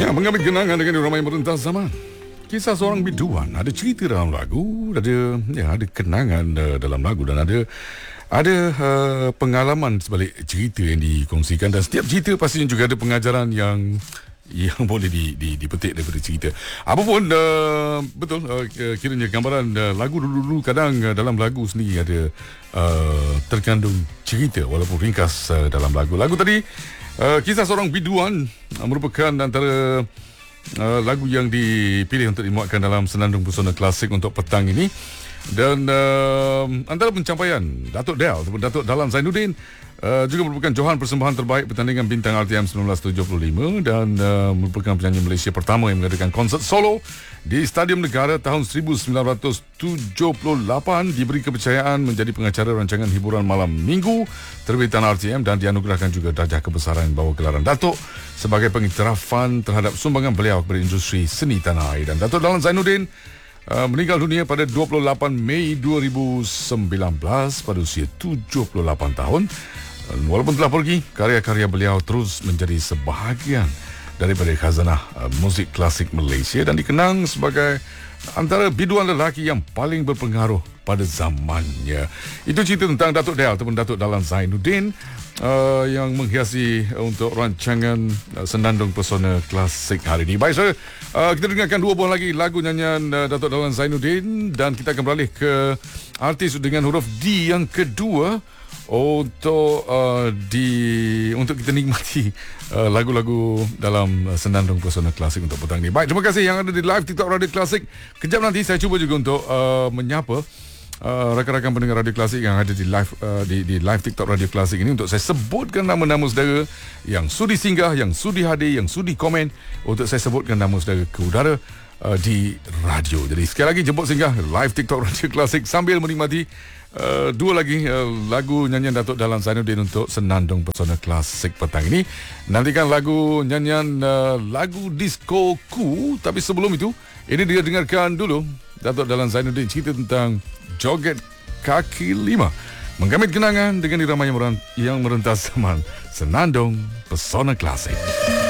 Ya, mengambil kenangan dengan ramai merentas zaman. Kisah seorang biduan, ada cerita dalam lagu, ada kenangan dalam lagu dan ada pengalaman sebalik cerita yang dikongsikan, dan setiap cerita pastinya juga ada pengajaran yang boleh dipetik daripada cerita. Apapun betul, kiranya gambaran lagu dulu-dulu kadang dalam lagu sendiri ada terkandung cerita walaupun ringkas dalam lagu. Lagu tadi kisah seorang biduan merupakan antara lagu yang dipilih untuk dimuatkan dalam Senandung Pesona Klasik untuk petang ini. Dan antara pencapaian Datuk Del ataupun Datuk Dahlan Zainuddin juga merupakan johan persembahan terbaik pertandingan bintang RTM 1975 dan merupakan penyanyi Malaysia pertama yang mengadakan konsert solo di Stadium Negara tahun 1978. Diberi kepercayaan menjadi pengacara rancangan hiburan malam minggu terbitan RTM dan dianugerahkan juga darjah kebesaran bawa gelaran Datuk sebagai pengiktirafan terhadap sumbangan beliau kepada industri seni tanah air. Dan Datuk Dahlan Zainuddin meninggal dunia pada 28 Mei 2019 pada usia 78 tahun. Walaupun telah pergi, karya-karya beliau terus menjadi sebahagian daripada khazanah muzik klasik Malaysia dan dikenang sebagai antara biduan lelaki yang paling berpengaruh pada zamannya. Itu cerita tentang Datuk Del ataupun Datuk Dahlan Zainuddin yang menghiasi untuk rancangan Senandung Pesona Klasik hari ini. Baik, saudara, kita dengarkan dua buah lagi lagu nyanyian Datuk Dahlan Zainuddin dan kita akan beralih ke artis dengan huruf D yang kedua untuk kita nikmati lagu-lagu dalam Senandung Pesona Klasik untuk petang ini. Baik, terima kasih yang ada di live TikTok Radio Klasik. Kejap nanti saya cuba juga untuk menyapa rakan-rakan pendengar Radio Klasik yang ada di live TikTok Radio Klasik ini untuk saya sebutkan nama-nama saudara yang sudi singgah, yang sudi hadir, yang sudi komen untuk saya sebutkan nama saudara ke udara di radio. Jadi sekali lagi jemput singgah live TikTok Radio Klasik sambil menikmati dua lagi lagu nyanyian Datuk Dahlan Zainuddin untuk Senandung Pesona Klasik petang ini. Nantikan lagu nyanyian lagu disco ku, tapi sebelum itu ini dia dengarkan dulu Datuk Dahlan Zainuddin cerita tentang joget kaki lima, menggamit kenangan dengan irama yang merentas zaman Senandung Pesona Klasik.